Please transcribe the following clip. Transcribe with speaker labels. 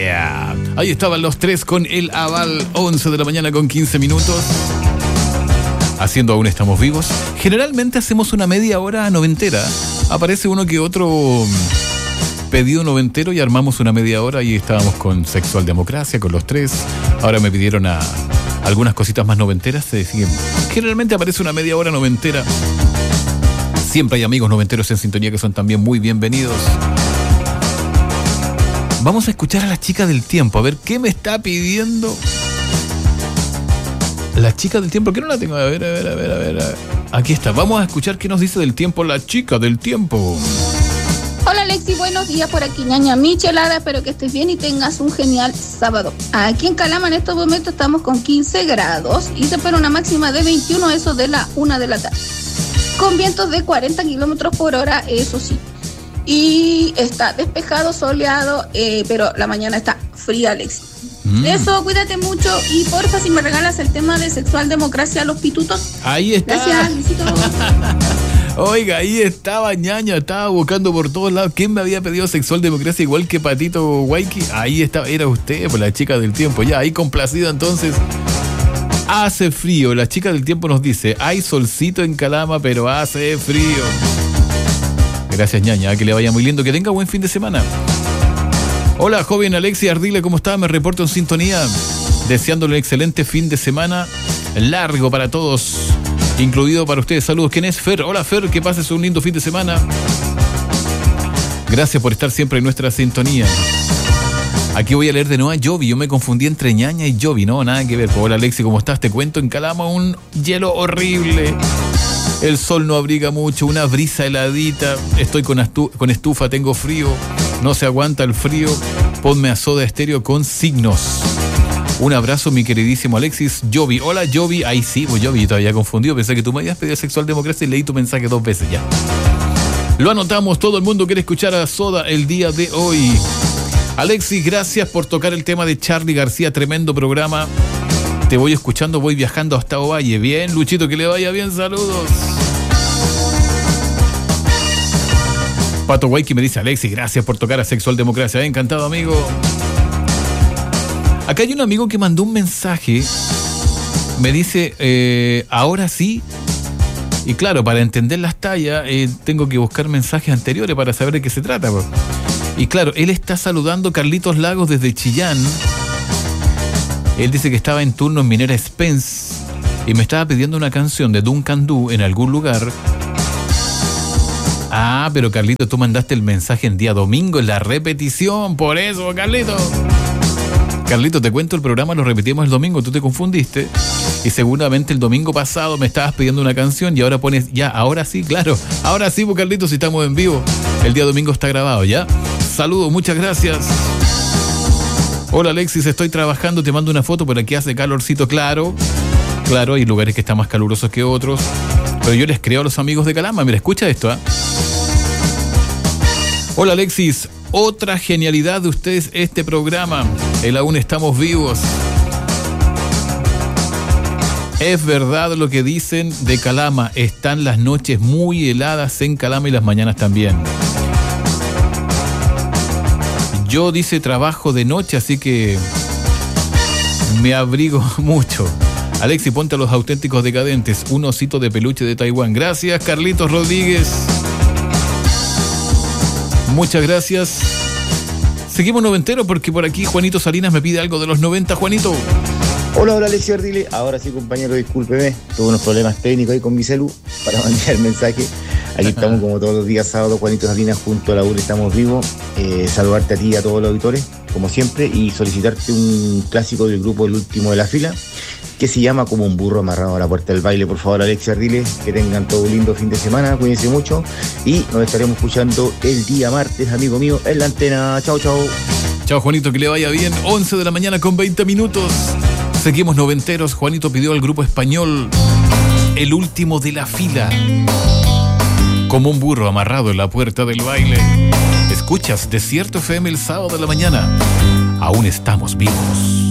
Speaker 1: Yeah. Ahí estaban los tres con el aval, 11 de la mañana con 15 minutos. Haciendo Aún Estamos Vivos. Generalmente hacemos una media hora noventera. Aparece uno que otro pedido noventero y armamos una media hora y estábamos con Sexual Democracia, con los tres. Ahora me pidieron algunas cositas más noventeras. Generalmente aparece una media hora noventera. Siempre hay amigos noventeros en sintonía que son también muy bienvenidos. Vamos a escuchar a la chica del tiempo, a ver qué me está pidiendo la chica del tiempo. ¿Por qué no la tengo? A ver. Aquí está, vamos a escuchar qué nos dice del tiempo la chica del tiempo.
Speaker 2: Hola Alexi, buenos días, por aquí ñaña Michelada, espero que estés bien y tengas un genial sábado. Aquí en Calama en estos momentos estamos con 15 grados y se espera una máxima de 21, eso de la 1 de la tarde. Con vientos de 40 kilómetros por hora, eso sí. Y está despejado, soleado, pero la mañana está fría, Alexi. Eso, cuídate mucho y porfa, si me regalas el tema de Sexual Democracia a los pitutos.
Speaker 1: Ahí está.
Speaker 2: Gracias, besitos.
Speaker 1: Oiga, ahí estaba ñaña, estaba buscando por todos lados. ¿Quién me había pedido Sexual Democracia igual que Patito Waiki? Ahí estaba, era usted, pues la chica del tiempo. Ya, ahí complacida entonces. Hace frío, la chica del tiempo nos dice, hay solcito en Calama, pero hace frío. Gracias ñaña, que le vaya muy lindo, que tenga buen fin de semana. Hola joven Alexi Ardile, ¿cómo está? Me reporto en sintonía, deseándole un excelente fin de semana, largo para todos, incluido para ustedes. Saludos, ¿quién es? Fer. Hola Fer, que pases un lindo fin de semana. Gracias por estar siempre en nuestra sintonía. Aquí voy a leer de nuevo a Jovi. Yo me confundí entre ñaña y Jovi, no, nada que ver. Hola Alexi, ¿cómo estás? Te cuento, en Calama un hielo horrible. El sol no abriga mucho, una brisa heladita. Estoy con estufa, tengo frío. No se aguanta el frío. Ponme a Soda Stereo con Signos. Un abrazo, mi queridísimo Alexis. Jovi. Hola Jovi. Ahí sí, pues Jovi, todavía confundido. Pensé que tú me habías pedido Sexual Democracia y leí tu mensaje 2 veces ya. Lo anotamos, todo el mundo quiere escuchar a Soda el día de hoy. Alexis, gracias por tocar el tema de Charly García, tremendo programa. Te voy escuchando, voy viajando hasta Ovalle. Bien, Luchito, que le vaya bien, saludos. Pato Waiki me dice, Alexis, gracias por tocar a Sexual Democracia. Encantado, amigo. Acá hay un amigo que mandó un mensaje. Me dice, ahora sí. Y claro, para entender las tallas, tengo que buscar mensajes anteriores para saber de qué se trata. Y claro, él está saludando a Carlitos Lagos desde Chillán. Él dice que estaba en turno en Minera Spence y me estaba pidiendo una canción de Duncan Du en algún lugar. Ah, pero Carlito, tú mandaste el mensaje en día domingo en la repetición, por eso, Carlito. Carlito, te cuento, el programa lo repetimos el domingo, tú te confundiste. Y seguramente el domingo pasado me estabas pidiendo una canción y ahora pones, ya, ahora sí, claro. Ahora sí, pues Carlito, si estamos en vivo. El día domingo está grabado, ¿ya? Saludos, muchas gracias. Hola Alexis, estoy trabajando, te mando una foto, por aquí hace calorcito, claro. Claro, hay lugares que están más calurosos que otros. Pero yo les creo a los amigos de Calama, mira, escucha esto, ¿eh? Hola Alexis, otra genialidad de ustedes este programa, el Aún Estamos Vivos. Es verdad lo que dicen de Calama, están las noches muy heladas en Calama y las mañanas también. Yo, dice, trabajo de noche, así que me abrigo mucho. Alexi, ponte a Los Auténticos Decadentes, un osito de peluche de Taiwán. Gracias, Carlitos Rodríguez. Muchas gracias. Seguimos noventero porque por aquí Juanito Salinas me pide algo de los 90. Juanito.
Speaker 3: Hola Alexi Ardile. Ahora sí, compañero, discúlpeme. Tuve unos problemas técnicos ahí con mi celu para mandar el mensaje. Aquí estamos como todos los días sábado, Juanito Salinas junto a la UR Estamos Vivos. Saludarte a ti y a todos los auditores, como siempre, y solicitarte un clásico del grupo El Último de la Fila, que se llama Como un burro amarrado a la puerta del baile. Por favor, Alexi Ardile, que tengan todo un lindo fin de semana, cuídense mucho y nos estaremos escuchando el día martes, amigo mío, en la antena. Chao, chao.
Speaker 1: Chao, Juanito, que le vaya bien. 11 de la mañana con 20 minutos. Seguimos noventeros. Juanito pidió al grupo español El Último de la Fila. Como un burro amarrado en la puerta del baile. Escuchas Desierto FM el sábado de la mañana. Aún estamos vivos.